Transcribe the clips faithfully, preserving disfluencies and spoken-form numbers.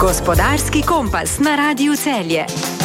Gospodarski kompas na Radiu Celje.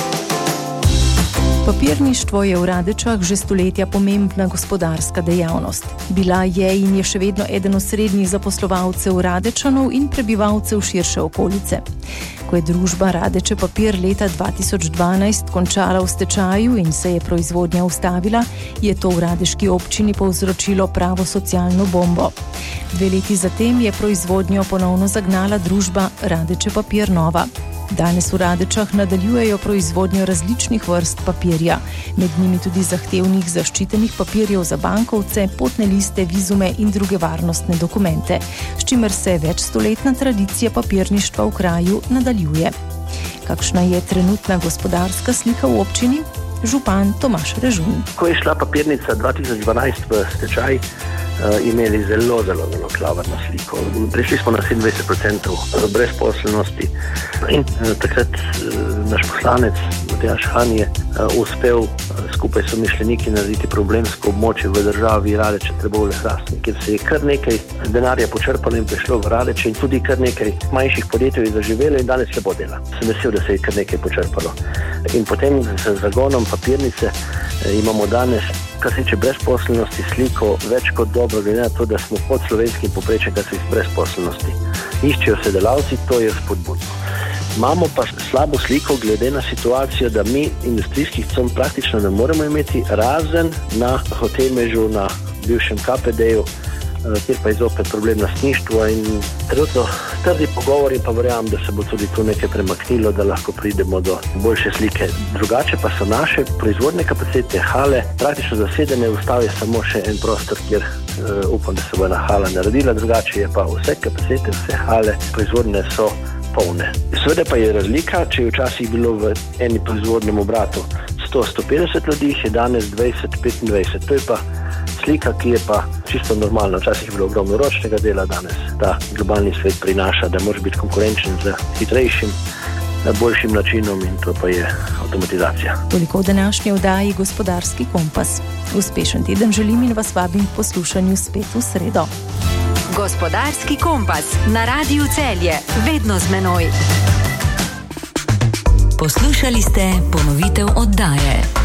Papirništvo je v Radečah že stoletja pomembna gospodarska dejavnost. Bila je in je še vedno eden osrednjih zaposlovalcev Radečanov in prebivalcev širše okolice. Ko je družba Radeče papir leta dva tisoč dvanajst končala v stečaju in se je proizvodnja ustavila, je to v radeški občini povzročilo pravo socialno bombo. Dve leti zatem je proizvodnjo ponovno zagnala družba Radeče papir Nova. Danes v Radečah nadaljujejo proizvodnjo različnih vrst papirja, med njimi tudi zahtevnih zaščitenih papirjev za bankovce, potne liste, vizume in druge varnostne dokumente, s čimer se večstoletna tradicija papirništva v kraju nadaljuje. Kakšna je trenutna gospodarska slika v občini? Župan Tomaž Režun. Ko je šla papirnica dva tisoč dvanajst v stečaj, imeli zelo, zelo, zelo klavrno sliko. Prišli smo na sedemdvajset procentov brezposelnosti in takrat naš poslanec Matjaž Han je uspel skupaj s somišljeniki narediti problemsko območje v državi Radeče, Trbovlje, Hrastnik, kjer se je kar nekaj denarja počrpalo in prišlo v Radeče in tudi kar nekaj manjših podjetij je zaživelo in danes lepo dela. Sem vesel, da se je kar nekaj počrpalo. In potem z zagonom papirnice imamo danes, kar se tiče brezposelnosti, sliko več kot dobro, glede na to, da smo pod slovenskim povprečjem, kar se tiče brezposelnosti. Iščejo se delavci, to je spodbudno. Imamo pa slabo sliko glede na situacijo, da mi industrijskih con praktično ne moremo imeti, razen na Hotelmežu, na bivšem K P D-ju, kjer pa je zopet problem lastništva in trenutno trdi pogovori, pa verjamem, da se bo tudi tu nekaj premaknilo, da lahko pridemo do boljše slike. Drugače pa so naše proizvodne kapacitete, hale, praktično zasedene, ustav je samo še en prostor, kjer uh, upam, da se bo ena hala naredila, drugače je pa vse kapacitete, vse hale proizvodne so polne. Seveda pa je razlika, če je včasih bilo v eni proizvodnem obratu sto do sto petdeset ljudi, je danes dvajset do petindvajset. To je pa slika, ki je pa čisto normalna. Včasih je bilo ogromno ročnega dela, danes ta globalni svet prinaša, da moraš biti konkurenčen z hitrejšim, boljšim načinom in to pa je avtomatizacija. Toliko v današnji oddaji Gospodarski kompas. Uspešen teden želim in vas vabim k poslušanju spet v sredo. Gospodarski kompas na Radiu Celje, vedno z menoj. Poslušali ste ponovitev oddaje.